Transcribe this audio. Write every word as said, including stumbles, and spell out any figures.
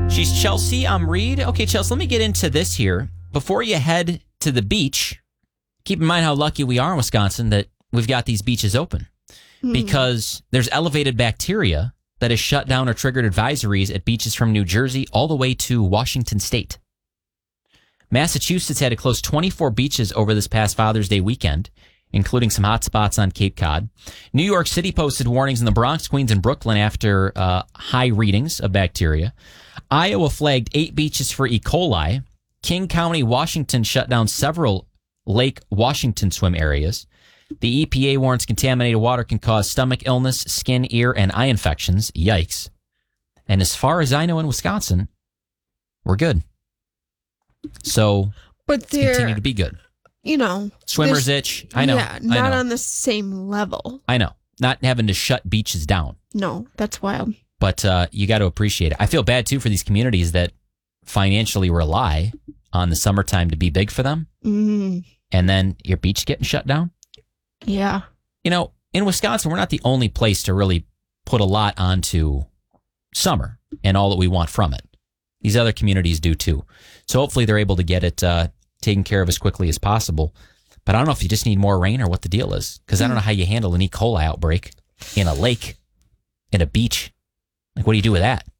She's Chelsea. I'm Reed. Okay, Chelsea, let me get into this here. Before you head to the beach, keep in mind how lucky we are in Wisconsin that we've got these beaches open. Mm. Because there's elevated bacteria that has shut down or triggered advisories at beaches from New Jersey all the way to Washington State. Massachusetts had to close twenty-four beaches over this past Father's Day weekend, including some hot spots on Cape Cod. New York City posted warnings in the Bronx, Queens, and Brooklyn after uh, high readings of bacteria. Iowa flagged eight beaches for E. coli. King County, Washington shut down several Lake Washington swim areas. The E P A warns contaminated water can cause stomach illness, skin, ear, and eye infections. Yikes. And as far as I know in Wisconsin, we're good. So, but let's continue to be good. You know. Swimmer's itch. I know. Yeah, not I know. on the same level. I know. Not having to shut beaches down. No, that's wild. But uh, you got to appreciate it. I feel bad, too, for these communities that financially rely on the summertime to be big for them. Mm. And then your beach getting shut down. Yeah. You know, in Wisconsin, we're not the only place to really put a lot onto summer and all that we want from it. These other communities do, too. So hopefully they're able to get it uh, taken care of as quickly as possible. But I don't know if you just need more rain or what the deal is. Because I don't know how you handle an E. coli outbreak in a lake, in a beach. Like, what do you do with that?